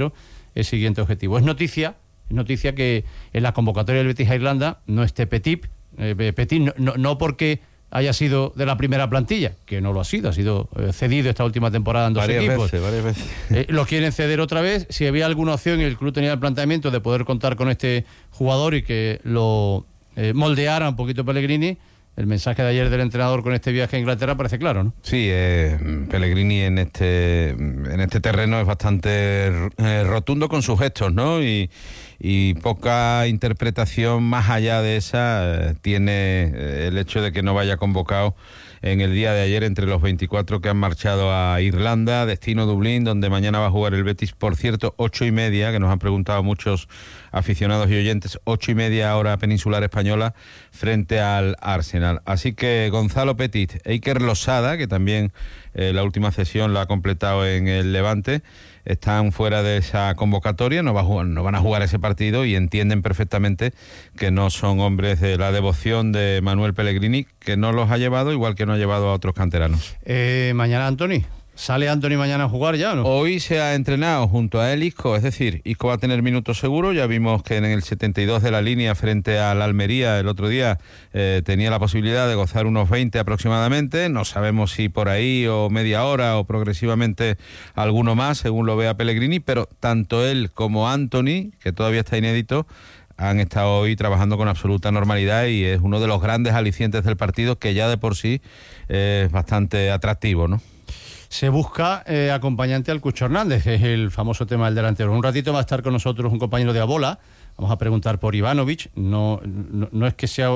el siguiente objetivo. Es noticia, es noticia que en la convocatoria del Betis a Irlanda no esté Petit, eh, Petit no, no, no porque haya sido de la primera plantilla, que no lo ha sido, ha sido eh, cedido esta última temporada en dos varias equipos. Veces, varias veces. Eh, lo quieren ceder otra vez. Si había alguna opción y el club tenía el planteamiento de poder contar con este jugador y que lo eh, moldeara un poquito Pellegrini, el mensaje de ayer del entrenador con este viaje a Inglaterra parece claro, ¿no? Sí, eh, Pellegrini en este en este terreno es bastante eh, rotundo con sus gestos, ¿no? Y, y poca interpretación más allá de esa eh, tiene eh, el hecho de que no vaya convocado en el día de ayer entre los veinticuatro que han marchado a Irlanda, destino Dublín, donde mañana va a jugar el Betis, por cierto, ocho y media, que nos han preguntado muchos aficionados y oyentes, ocho y media hora peninsular española, frente al Arsenal. Así que Gonzalo Petit, Iker Losada, que también eh, la última sesión la ha completado en el Levante, están fuera de esa convocatoria, no, va a jugar, no van a jugar ese partido y entienden perfectamente que no son hombres de la devoción de Manuel Pellegrini, que no los ha llevado, igual que no ha llevado a otros canteranos. Eh, mañana, Antoni, ¿sale Antoni mañana a jugar ya o no? Hoy se ha entrenado junto a él Isco, es decir, Isco va a tener minutos seguros. Ya vimos que en el setenta y dos de la línea frente al Almería el otro día eh, tenía la posibilidad de gozar unos veinte aproximadamente. No sabemos si por ahí o media hora o progresivamente alguno más, según lo vea Pellegrini, pero tanto él como Antoni, que todavía está inédito, han estado hoy trabajando con absoluta normalidad y es uno de los grandes alicientes del partido, que ya de por sí eh, es bastante atractivo, ¿no? Se busca eh, acompañante al Cucho Hernández, que es el famoso tema del delantero. Un ratito va a estar con nosotros un compañero de Abola. Vamos a preguntar por Ivanovic. No, no, no es que sea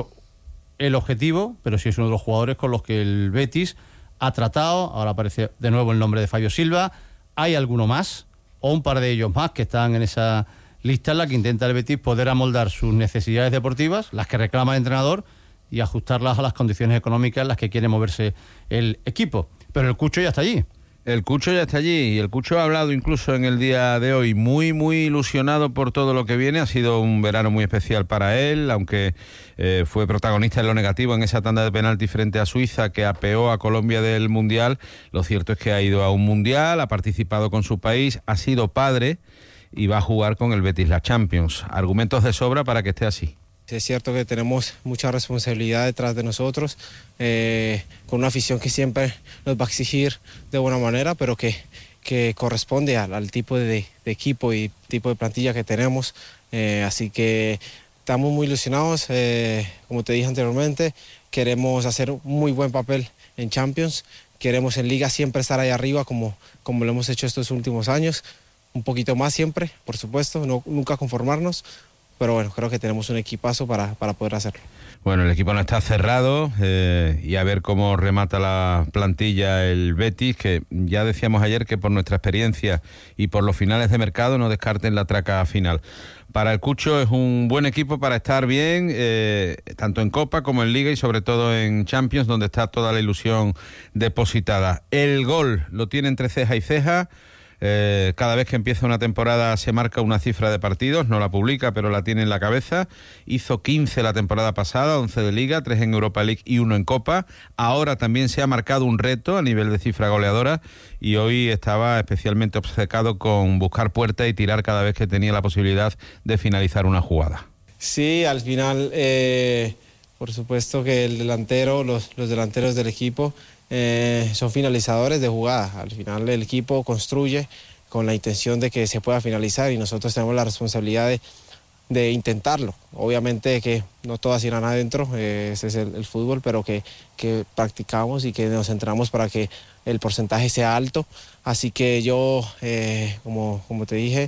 el objetivo, pero sí es uno de los jugadores con los que el Betis ha tratado. Ahora aparece de nuevo el nombre de Fabio Silva. ¿Hay alguno más? O un par de ellos más que están en esa lista en la que intenta el Betis poder amoldar sus necesidades deportivas, las que reclama el entrenador, y ajustarlas a las condiciones económicas en las que quiere moverse el equipo. Pero el Cucho ya está allí. El Cucho ya está allí y el Cucho ha hablado incluso en el día de hoy muy, muy ilusionado por todo lo que viene. Ha sido un verano muy especial para él, aunque eh, fue protagonista en lo negativo en esa tanda de penalti frente a Suiza que apeó a Colombia del Mundial. Lo cierto es que ha ido a un Mundial, ha participado con su país, ha sido padre y va a jugar con el Betis la Champions. Argumentos de sobra para que esté así. Es cierto que tenemos mucha responsabilidad detrás de nosotros, eh, con una afición que siempre nos va a exigir de buena manera, pero que, que corresponde al, al tipo de, de equipo y tipo de plantilla que tenemos. Eh, así que estamos muy ilusionados, eh, como te dije anteriormente, queremos hacer un muy buen papel en Champions, queremos en Liga siempre estar ahí arriba como, como lo hemos hecho estos últimos años, un poquito más siempre, por supuesto, no, nunca conformarnos. Pero bueno, creo que tenemos un equipazo para, para poder hacerlo. Bueno, el equipo no está cerrado eh, y a ver cómo remata la plantilla el Betis, que ya decíamos ayer que por nuestra experiencia y por los finales de mercado no descarten la traca final. Para el Cucho es un buen equipo para estar bien, eh, tanto en Copa como en Liga y sobre todo en Champions, donde está toda la ilusión depositada. El gol lo tiene entre ceja y ceja. Eh, cada vez que empieza una temporada se marca una cifra de partidos, no la publica pero la tiene en la cabeza. Hizo quince la temporada pasada, once de Liga, tres en Europa League y uno en Copa. Ahora también se ha marcado un reto a nivel de cifra goleadora y hoy estaba especialmente obcecado con buscar puerta y tirar cada vez que tenía la posibilidad de finalizar una jugada. Sí, al final eh, por supuesto que el delantero, los, los delanteros del equipo Eh, son finalizadores de jugada. Al final el equipo construye con la intención de que se pueda finalizar y nosotros tenemos la responsabilidad de, de intentarlo. Obviamente que no todas irán adentro, eh, ese es el, el fútbol, pero que, que practicamos y que nos centramos para que el porcentaje sea alto. Así que yo, eh, como, como te dije,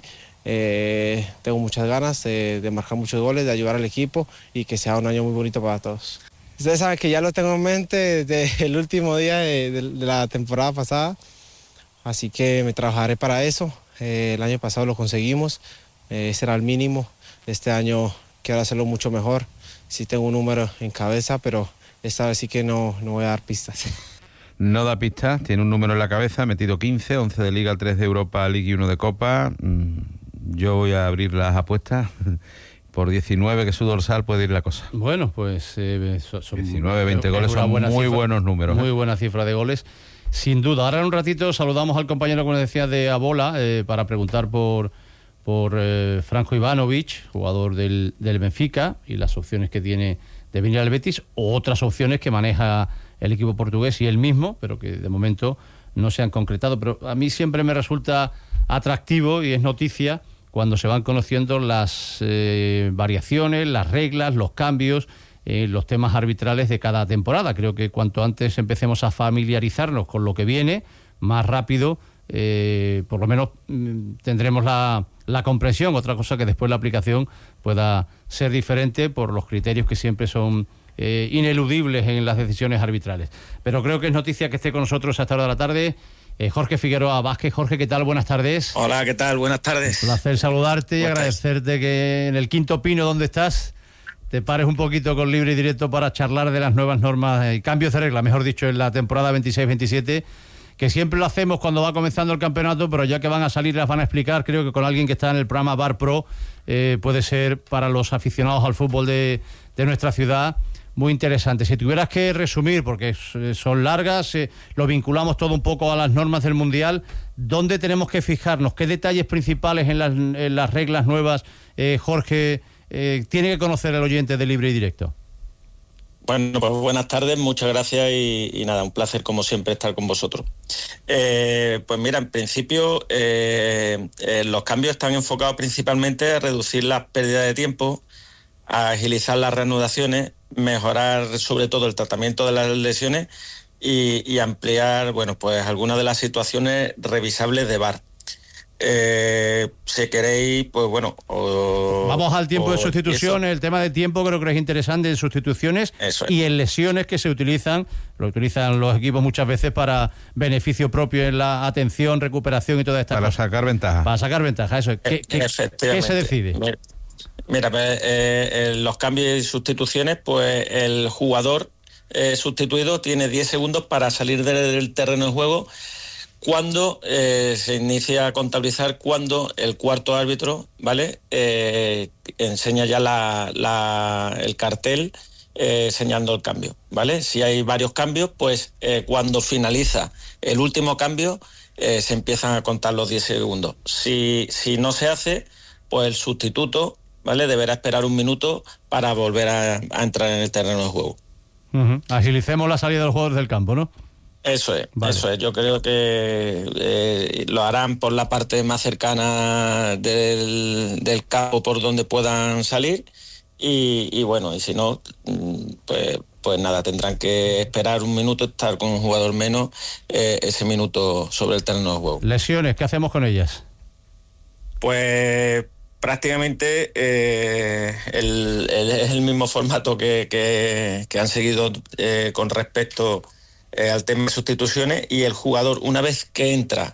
eh, tengo muchas ganas de, de marcar muchos goles, de ayudar al equipo y que sea un año muy bonito para todos. Ustedes saben que ya lo tengo en mente desde el último día de, de, de la temporada pasada, así que me trabajaré para eso. Eh, el año pasado lo conseguimos, eh, ese era el mínimo. Este año quiero hacerlo mucho mejor. Sí tengo un número en cabeza, pero esta vez sí que no, no voy a dar pistas. No da pistas, tiene un número en la cabeza, ha metido quince, once de Liga, tres de Europa League y uno de Copa. Yo voy a abrir las apuestas. Por diecinueve que su dorsal puede ir la cosa. Bueno, pues eh, son, son diecinueve, veinte goles son muy cifra, buenos números. Muy ¿eh? buena cifra de goles, sin duda. Ahora en un ratito saludamos al compañero, como decía, de Abola, eh, para preguntar por, por eh, Franco Ivanovic, jugador del, del Benfica, y las opciones que tiene de venir al Betis, o otras opciones que maneja el equipo portugués y él mismo, pero que de momento no se han concretado. Pero a mí siempre me resulta atractivo y es noticia cuando se van conociendo las eh, variaciones, las reglas, los cambios, eh, los temas arbitrales de cada temporada. Creo que cuanto antes empecemos a familiarizarnos con lo que viene, más rápido, eh, por lo menos mm, tendremos la, la comprensión. Otra cosa que después la aplicación pueda ser diferente por los criterios que siempre son eh, ineludibles en las decisiones arbitrales. Pero creo que es noticia que esté con nosotros a esta hora de la tarde Eh, Jorge Figueroa Vázquez. Jorge, ¿qué tal? Buenas tardes. Hola, ¿qué tal? Buenas tardes. Un placer saludarte y Buenas agradecerte tardes. Que en el Quinto Pino, donde estás, te pares un poquito con Libre y Directo para charlar de las nuevas normas y cambios de regla, mejor dicho, en la temporada veintiséis veintisiete, que siempre lo hacemos cuando va comenzando el campeonato, pero ya que van a salir las van a explicar, creo que con alguien que está en el programa Bar Pro, eh, puede ser para los aficionados al fútbol de, de nuestra ciudad muy interesante. Si tuvieras que resumir, porque son largas, eh, lo vinculamos todo un poco a las normas del Mundial, ¿dónde tenemos que fijarnos? ¿Qué detalles principales en las, en las reglas nuevas, eh, Jorge, eh, tiene que conocer el oyente de Libre y Directo? Bueno, pues buenas tardes, muchas gracias y, y nada, un placer como siempre estar con vosotros. Eh, pues mira, en principio eh, eh, los cambios están enfocados principalmente a reducir las pérdidas de tiempo, a agilizar las reanudaciones, mejorar sobre todo el tratamiento de las lesiones y, y ampliar, bueno, pues algunas de las situaciones revisables de V A R. Eh, si queréis, pues bueno... O, Vamos al tiempo o de sustituciones, el tema de tiempo creo que es interesante en sustituciones es. y en lesiones que se utilizan, lo utilizan los equipos muchas veces para beneficio propio en la atención, recuperación y toda esta Para cosas. sacar ventaja. Para sacar ventaja, eso. ¿Qué, qué, ¿qué se decide? Mira, mira pues, eh, eh, los cambios y sustituciones, pues el jugador eh, sustituido tiene diez segundos para salir del, del terreno de juego cuando eh, se inicia a contabilizar cuando el cuarto árbitro, ¿vale? Eh, enseña ya la, la, el cartel eh, señalando el cambio, ¿vale? Si hay varios cambios, pues eh, cuando finaliza el último cambio eh, se empiezan a contar los diez segundos. Si, si no se hace, pues el sustituto, ¿vale? Deberá esperar un minuto para volver a, a entrar en el terreno de juego. Uh-huh. Agilicemos la salida de los jugadores del campo, ¿no? Eso es, vale. eso es. Yo creo que eh, lo harán por la parte más cercana del, del campo por donde puedan salir y, y bueno, y si no, pues, pues nada, tendrán que esperar un minuto, estar con un jugador menos eh, ese minuto sobre el terreno de juego. Lesiones, ¿qué hacemos con ellas? Pues prácticamente eh, el, el, es el mismo formato que, que, que han seguido eh, con respecto eh, al tema de sustituciones, y el jugador, una vez que entra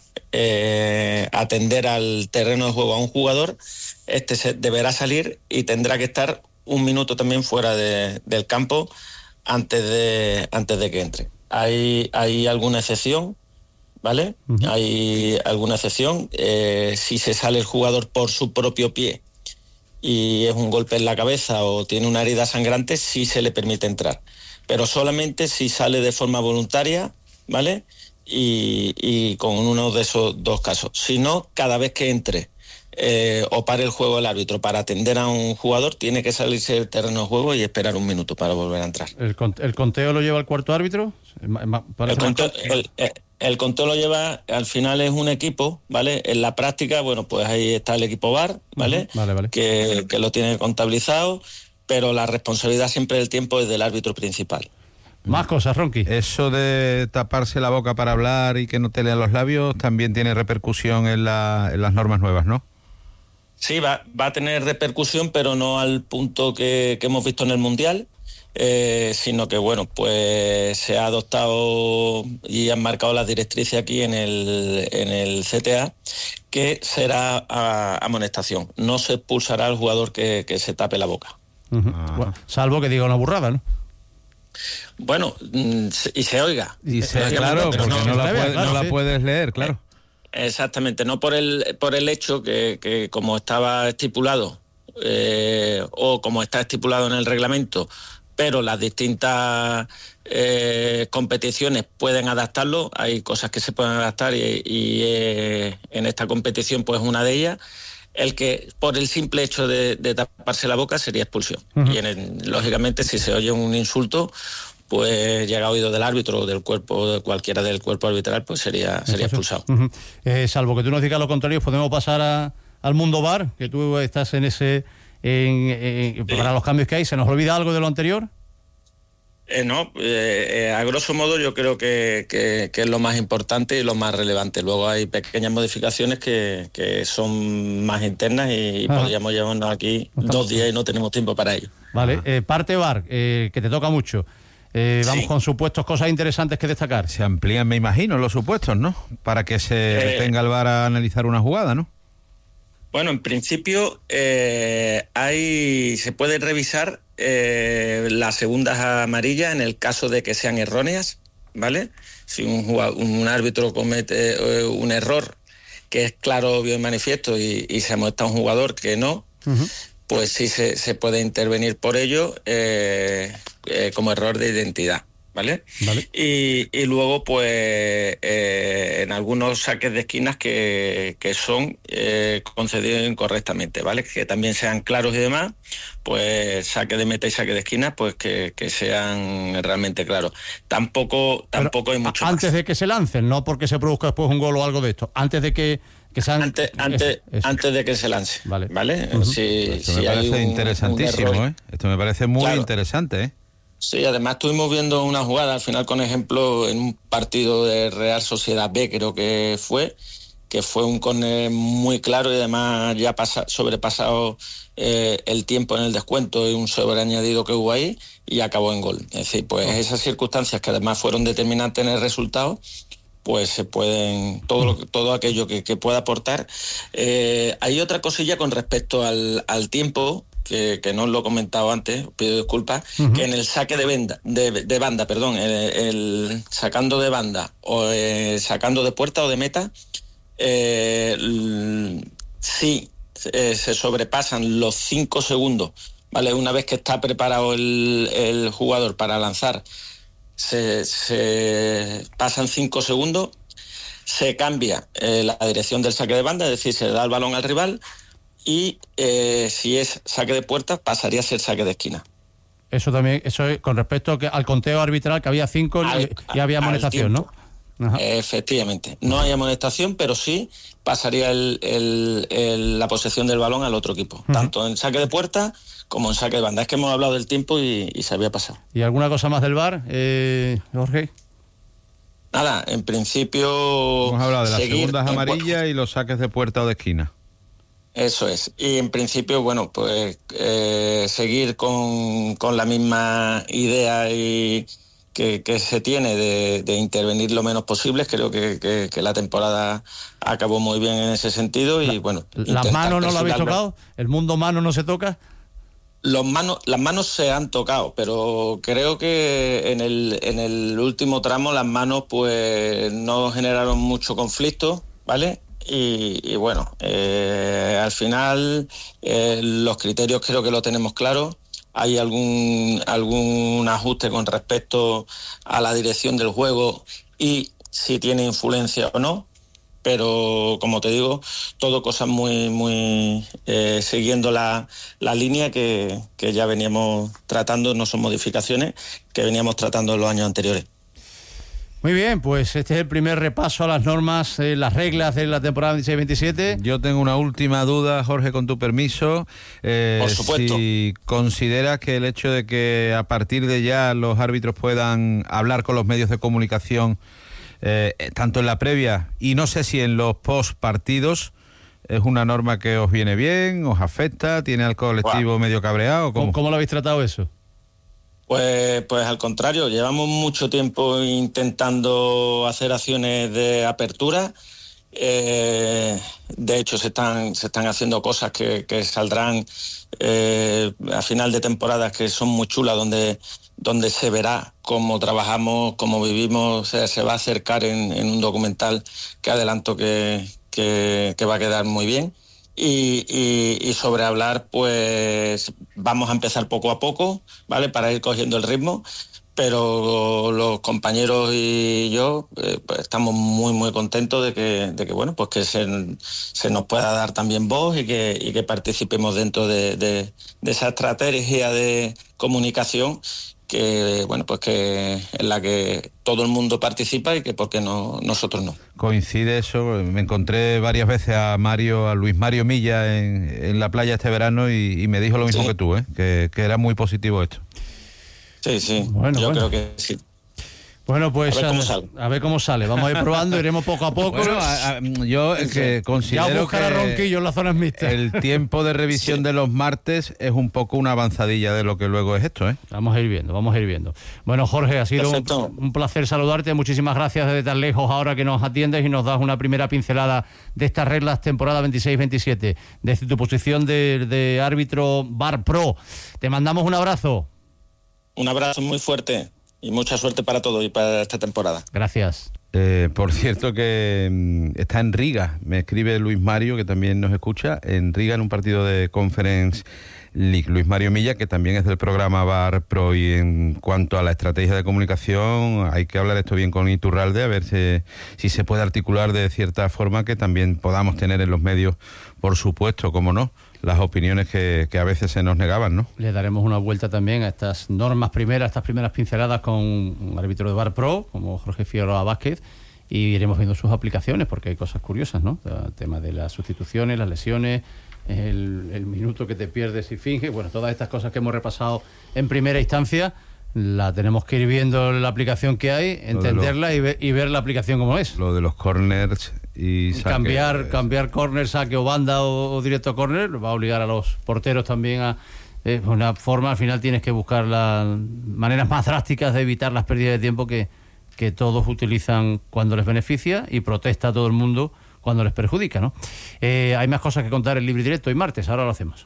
eh, a atender al terreno de juego a un jugador, este se deberá salir y tendrá que estar un minuto también fuera de, del campo antes de, antes de que entre. Hay, hay alguna excepción, ¿vale? Uh-huh. Hay alguna excepción. Eh, si se sale el jugador por su propio pie y es un golpe en la cabeza o tiene una herida sangrante, sí se le permite entrar. Pero solamente si sale de forma voluntaria, ¿vale? Y, y con uno de esos dos casos. Si no, cada vez que entre eh, o pare el juego el árbitro para atender a un jugador, tiene que salirse del terreno de juego y esperar un minuto para volver a entrar. ¿El, el conteo lo lleva el cuarto árbitro? El conteo, el, el, el conteo lo lleva, al final es un equipo, ¿vale? En la práctica, bueno, pues ahí está el equipo V A R, ¿vale? Uh-huh. Vale, vale. Que, que lo tiene contabilizado, pero la responsabilidad siempre del tiempo es del árbitro principal. Más cosas, Ronqui. Eso de taparse la boca para hablar y que no te lean los labios también tiene repercusión en, la, en las normas nuevas, ¿no? Sí, va, va a tener repercusión, pero no al punto que, que hemos visto en el Mundial, eh, sino que, bueno, pues se ha adoptado y han marcado las directrices aquí en el, en el C T A, que será a, amonestación. No se expulsará al jugador que, que se tape la boca. Uh-huh. Ah. Bueno, salvo que diga una burrada, ¿no? Bueno, y se oiga. Y se, claro, porque no, no, la, puede, claro, no la sí. puedes leer, claro. Exactamente, no por el por el hecho que, que como estaba estipulado eh, o como está estipulado en el reglamento, pero las distintas eh, competiciones pueden adaptarlo, hay cosas que se pueden adaptar y, y eh, en esta competición pues una de ellas. el que por el simple hecho de, de taparse la boca sería expulsión. Uh-huh. Y en el, lógicamente si se oye un insulto, pues llega a oído del árbitro o del cuerpo, de cualquiera del cuerpo arbitral, pues sería, sería expulsado. Uh-huh. eh, salvo que tú nos digas lo contrario, podemos pasar a, al mundo V A R, que tú estás en ese, en, en, sí. para los cambios que hay. ¿Se nos olvida algo de lo anterior? Eh, no, eh, eh, a grosso modo yo creo que, que, que es lo más importante y lo más relevante. Luego hay pequeñas modificaciones que, que son más internas y ah. podríamos llevarnos aquí no dos días y no tenemos tiempo para ello. Vale, eh, parte V A R, eh, que te toca mucho. Eh, vamos sí. con supuestos, cosas interesantes que destacar. Se amplían, me imagino, los supuestos, ¿no? Para que se eh, tenga el V A R a analizar una jugada, ¿no? Bueno, en principio eh, hay se puede revisar eh, las segundas amarillas en el caso de que sean erróneas, ¿vale? Si un, jugador, un árbitro comete eh, un error que es claro, obvio y manifiesto y, y se muestra a un jugador que no, uh-huh. pues sí se, se puede intervenir por ello eh, eh, como error de identidad. ¿Vale? ¿Vale? Y, y luego, pues, eh, en algunos saques de esquinas que, que son eh, concedidos incorrectamente, ¿vale? Que también sean claros y demás, pues saque de meta y saque de esquinas, pues que, que sean realmente claros. Tampoco, tampoco Pero hay mucho antes más. de que se lancen, no porque se produzca después un gol o algo de esto, antes de que, que sean... Antes, antes, eso. antes de que se lance, ¿vale? ¿Vale? Uh-huh. Si, esto si me parece un, interesantísimo, un ¿eh? Esto me parece muy claro. interesante, ¿eh? Sí, además estuvimos viendo una jugada, al final con ejemplo, en un partido de Real Sociedad B, creo que fue, que fue un córner muy claro y además ya pasa, sobrepasado eh, el tiempo en el descuento y un sobreañadido que hubo ahí y acabó en gol. Es decir, pues esas circunstancias que además fueron determinantes en el resultado, pues se pueden, todo lo, todo aquello que, que pueda aportar. Eh, hay otra cosilla con respecto al, al tiempo, Que, que no lo he comentado antes, pido disculpas, uh-huh. que en el saque de banda, de, de banda, perdón, el, el sacando de banda o eh, sacando de puerta o de meta, eh, sí eh, se sobrepasan los cinco segundos, ¿vale? Una vez que está preparado el, el jugador para lanzar, se, se pasan cinco segundos, se cambia eh, la dirección del saque de banda, es decir, se le da el balón al rival. Y eh, si es saque de puerta, pasaría a ser saque de esquina. Eso también, eso es con respecto a que, al conteo arbitral, que había cinco al, y había amonestación, ¿no? Ajá. Efectivamente. No hay amonestación, pero sí pasaría el, el, el, la posesión del balón al otro equipo. Uh-huh. Tanto en saque de puerta como en saque de banda. Es que hemos hablado del tiempo y, y se había pasado. ¿Y alguna cosa más del V A R, eh, Jorge? Nada, en principio... Hemos hablado de las seguir, segundas amarillas en... y los saques de puerta o de esquina. Eso es. Y en principio, bueno, pues eh, seguir con, con la misma idea y que, que se tiene de, de intervenir lo menos posible. Creo que, que, que la temporada acabó muy bien en ese sentido y, bueno... ¿Las manos no lo habéis tocado? ¿El mundo mano no se toca? Los manos, las manos se han tocado, pero creo que en el, en el último tramo las manos pues no generaron mucho conflicto, ¿vale? Y, y bueno, eh, al final eh, los criterios creo que lo tenemos claros. Hay algún, algún ajuste con respecto a la dirección del juego y si tiene influencia o no, pero como te digo, todo cosas muy, muy eh, siguiendo la, la línea que, que ya veníamos tratando, no son modificaciones, que veníamos tratando en los años anteriores. Muy bien, pues este es el primer repaso a las normas, eh, las reglas de la temporada veintiséis veintisiete. Yo tengo una última duda, Jorge, con tu permiso. Eh, Por supuesto. Si consideras que el hecho de que a partir de ya los árbitros puedan hablar con los medios de comunicación, eh, tanto en la previa y no sé si en los post partidos, es una norma que os viene bien, os afecta, tiene al colectivo wow. medio cabreado. ¿Cómo, ¿Cómo lo habéis tratado eso? Pues, pues al contrario, llevamos mucho tiempo intentando hacer acciones de apertura. Eh, de hecho, se están, se están haciendo cosas que, que saldrán eh, a final de temporada que son muy chulas, donde, donde se verá cómo trabajamos, cómo vivimos, o sea, se va a acercar en, en un documental que adelanto que, que, que va a quedar muy bien. Y, y, y sobre hablar, pues vamos a empezar poco a poco, ¿vale? Para ir cogiendo el ritmo, pero los compañeros y yo eh, pues estamos muy muy contentos de que, de que bueno, pues que se, se nos pueda dar también voz y que, y que participemos dentro de, de, de esa estrategia de comunicación que bueno, pues que en la que todo el mundo participa y que por qué no nosotros no. Coincide eso, me encontré varias veces a Mario, a Luis Mario Milla en, en la playa este verano y, y me dijo lo mismo sí. que tú, ¿eh? que, que era muy positivo esto. Sí, sí, bueno, yo bueno. creo que sí. Bueno, pues a ver, cómo a, sale. a ver cómo sale. Vamos a ir probando, iremos poco a poco. Bueno, a, a, yo es que considero ya buscar que a Ronquillo en las zonas mixtas. El tiempo de revisión sí. de los martes es un poco una avanzadilla de lo que luego es esto, ¿eh? Vamos a ir viendo, vamos a ir viendo. Bueno, Jorge, ha sido un, un placer saludarte. Muchísimas gracias desde tan lejos ahora que nos atiendes y nos das una primera pincelada de estas reglas temporada veintiséis veintisiete. Desde tu posición de, de árbitro V A R Pro. Te mandamos un abrazo. Un abrazo muy fuerte. Y mucha suerte para todo y para esta temporada. Gracias. Eh, por cierto que mm, está en Riga, me escribe Luis Mario, que también nos escucha, en Riga en un partido de Conference League. Luis Mario Milla, que también es del programa V A R Pro, y en cuanto a la estrategia de comunicación, hay que hablar esto bien con Iturralde, a ver si, si se puede articular de cierta forma que también podamos tener en los medios, por supuesto, como no, las opiniones que, que a veces se nos negaban, ¿no? Le daremos una vuelta también a estas normas primeras, estas primeras pinceladas con un árbitro de V A R Pro, como Jorge Figueroa Vázquez, y iremos viendo sus aplicaciones, porque hay cosas curiosas, ¿no? El tema de las sustituciones, las lesiones, el, el minuto que te pierdes y finges, bueno, todas estas cosas que hemos repasado en primera instancia, la tenemos que ir viendo la aplicación que hay, entenderla los, y, ver, y ver la aplicación como es. Lo de los corners y saque, cambiar es... cambiar corner, saque o banda o, o directo corner va a obligar a los porteros también a eh, una forma. Al final tienes que buscar las maneras más drásticas de evitar las pérdidas de tiempo que, que todos utilizan cuando les beneficia y protesta a todo el mundo cuando les perjudica, ¿no? Eh, hay más cosas que contar en Libre y Directo y martes, ahora lo hacemos.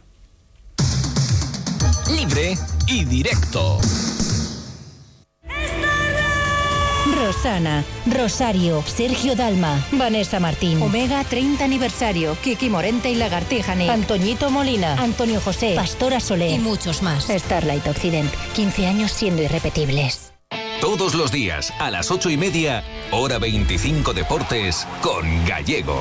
Libre y Directo. Rosana, Rosario, Sergio Dalma, Vanessa Martín, Omega treinta aniversario, Kiki Morente y Lagartija Nick, Antoñito Molina, Antonio José, Pastora Soler y muchos más. Starlight Occident, quince años siendo irrepetibles. Todos los días a las ocho y media, hora veinticinco Deportes con Gallego.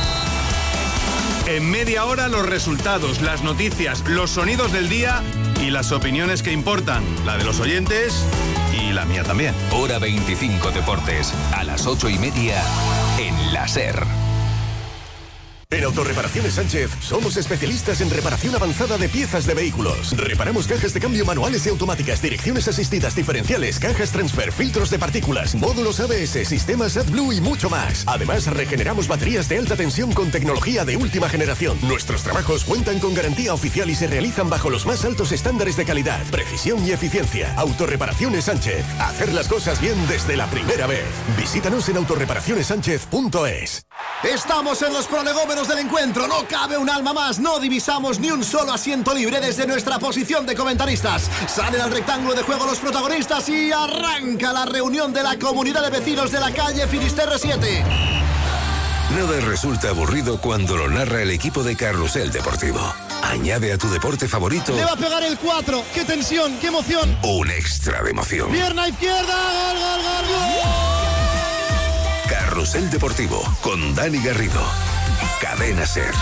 En media hora los resultados, las noticias, los sonidos del día y las opiniones que importan, la de los oyentes y la mía también. Hora veinticinco Deportes, a las ocho y media en la SER. En Autorreparaciones Sánchez somos especialistas en reparación avanzada de piezas de vehículos. Reparamos cajas de cambio manuales y automáticas, direcciones asistidas diferenciales, cajas transfer, filtros de partículas, módulos A B S, sistemas AdBlue y mucho más. Además, regeneramos baterías de alta tensión con tecnología de última generación. Nuestros trabajos cuentan con garantía oficial y se realizan bajo los más altos estándares de calidad, precisión y eficiencia. Autorreparaciones Sánchez. Hacer las cosas bien desde la primera vez. Visítanos en autorreparaciones sánchez punto es. Estamos en los prolegómenos del encuentro, no cabe un alma más, no divisamos ni un solo asiento libre desde nuestra posición de comentaristas. Salen al rectángulo de juego los protagonistas y arranca la reunión de la comunidad de vecinos de la calle Finisterre siete. Nada resulta aburrido cuando lo narra el equipo de Carrusel Deportivo. Añade a tu deporte favorito... Le va a pegar el cuatro, qué tensión, qué emoción. Un extra de emoción. Pierna izquierda, gol, gol, gol, gol. Carrusel Deportivo con Dani Garrido. Cadena SER.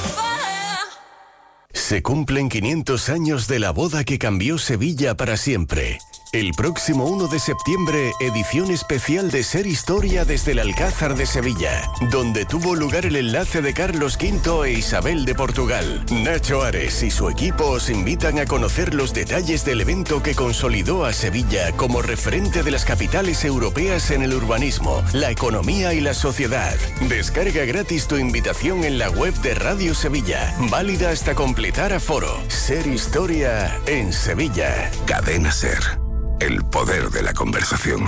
Se cumplen quinientos años de la boda que cambió Sevilla para siempre. El próximo uno de septiembre, edición especial de Ser Historia desde el Alcázar de Sevilla, donde tuvo lugar el enlace de Carlos quinto e Isabel de Portugal. Nacho Ares y su equipo os invitan a conocer los detalles del evento que consolidó a Sevilla como referente de las capitales europeas en el urbanismo, la economía y la sociedad. Descarga gratis tu invitación en la web de Radio Sevilla, válida hasta completar aforo. Ser Historia en Sevilla. Cadena SER. El poder de la conversación.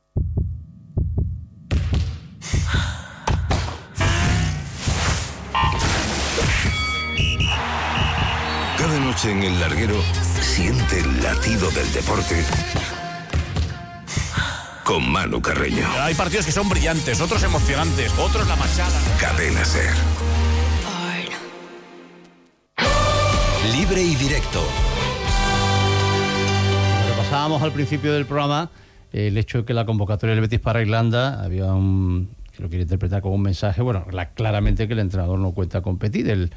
Cada noche en el larguero siente el latido del deporte con Manu Carreño. Hay partidos que son brillantes, otros emocionantes, otros la machada. Cadena SER. Libre y Directo. repasábamos al principio del programa, el hecho de que la convocatoria del Betis para Irlanda había un, que lo quiere interpretar como un mensaje, bueno, la, claramente que el entrenador no cuenta con Petit, el,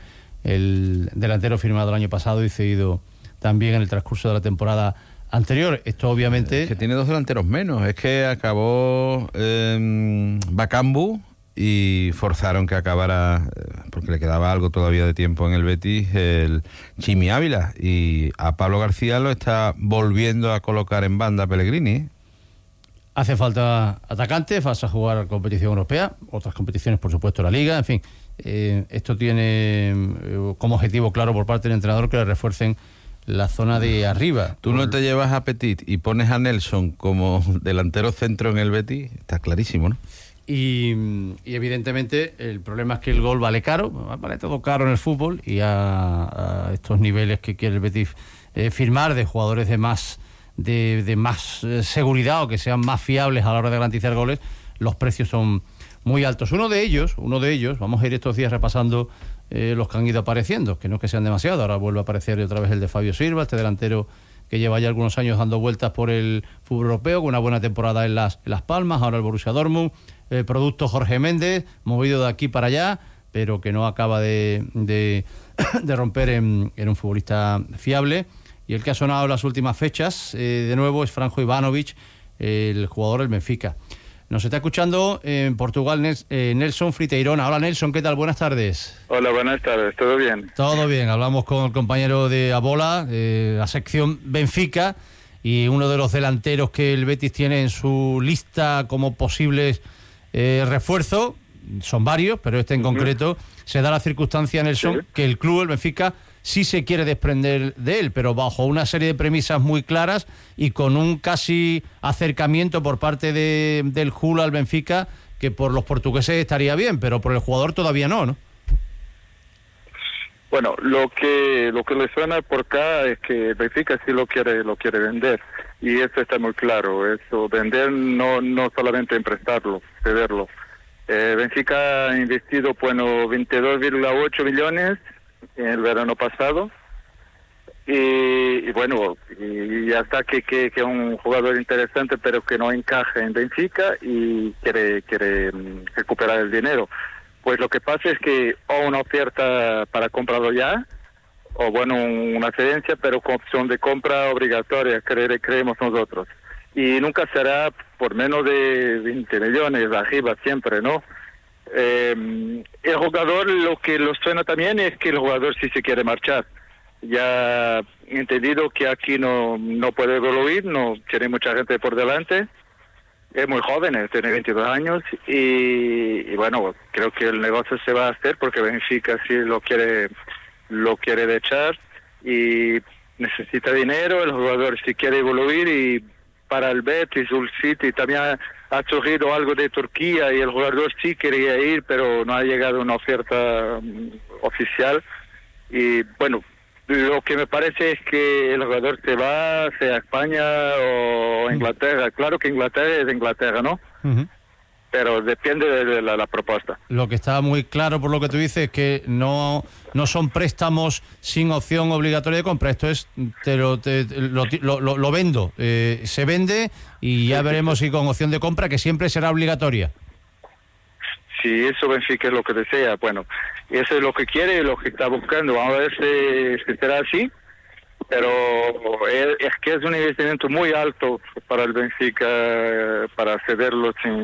el delantero firmado el año pasado y cedido también en el transcurso de la temporada anterior. Esto obviamente... Es que tiene dos delanteros menos, es que acabó eh, Bakambu y forzaron que acabara, porque le quedaba algo todavía de tiempo en el Betis, el Chimi Ávila, y a Pablo García lo está volviendo a colocar en banda Pellegrini. Hace falta atacantes, vas a jugar competición europea, otras competiciones, por supuesto, la Liga, en fin. Eh, esto tiene eh, como objetivo claro por parte del entrenador que le refuercen la zona de arriba. Tú no te llevas a Petit y pones a Nelson como delantero centro en el Betis, está clarísimo, ¿no? Y, y evidentemente el problema es que el gol vale caro, vale todo caro en el fútbol, y a, a estos niveles que quiere el Betis eh, firmar de jugadores de más de, de más eh, seguridad o que sean más fiables a la hora de garantizar goles, los precios son muy altos. Uno de ellos, uno de ellos, vamos a ir estos días repasando eh, los que han ido apareciendo, que no es que sean demasiado, ahora vuelve a aparecer otra vez el de Fabio Silva, este delantero que lleva ya algunos años dando vueltas por el fútbol europeo, con una buena temporada en Las, en las Palmas, ahora el Borussia Dortmund, el producto Jorge Méndez, movido de aquí para allá, pero que no acaba de, de, de romper en, en un futbolista fiable. Y el que ha sonado en las últimas fechas, eh, de nuevo, es Franjo Ivanovic, eh, el jugador del Benfica. Nos está escuchando en Portugal Nels, eh, Nelson Friteirona. Hola Nelson, ¿qué tal? Buenas tardes. Hola, buenas tardes, ¿todo bien? Todo bien, hablamos con el compañero de Abola, eh, la sección Benfica, y uno de los delanteros que el Betis tiene en su lista como posibles eh, refuerzos, son varios, pero este en uh-huh. concreto, se da la circunstancia, Nelson, sí. que el club, el Benfica, sí se quiere desprender de él, pero bajo una serie de premisas muy claras y con un casi acercamiento por parte de, del Hull al Benfica, que por los portugueses estaría bien, pero por el jugador todavía no, ¿no? Bueno, lo que lo que le suena por acá es que Benfica sí lo quiere lo quiere vender, y eso está muy claro. Eso, vender no no solamente en prestarlo, cederlo. Eh, Benfica ha investido, bueno, veintidós coma ocho millones en el verano pasado, y, y bueno, y ya está que que que es un jugador interesante, pero que no encaja en Benfica y quiere quiere recuperar el dinero. Pues lo que pasa es que o una oferta para comprarlo ya, o bueno, una cedencia, pero con opción de compra obligatoria, cre- creemos nosotros. Y nunca será por menos de veinte millones arriba siempre, ¿no? Eh, el jugador, lo que lo suena también es que el jugador sí se quiere marchar. Ya he entendido que aquí no, no puede evoluir, no tiene mucha gente por delante. Es muy joven, tiene veintidós años y, y bueno, creo que el negocio se va a hacer porque Benfica sí lo quiere lo quiere echar y necesita dinero, el jugador sí quiere evoluir, y para el Betis, Hull City también ha, ha surgido algo de Turquía y el jugador sí quería ir, pero no ha llegado una oferta um, oficial. Y bueno, lo que me parece es que el jugador se va, sea a España o Inglaterra. Claro que Inglaterra es Inglaterra, ¿no? Uh-huh. Pero depende de la, la propuesta. Lo que está muy claro por lo que tú dices es que no no son préstamos sin opción obligatoria de compra. Esto es, te lo, te, lo, lo, lo vendo, eh, se vende y ya veremos si con opción de compra, que siempre será obligatoria. Si eso Benfica es lo que desea, bueno, eso es lo que quiere y lo que está buscando. Vamos a ver si, si será así, pero es, es que es un investimento muy alto para el Benfica, para cederlo sin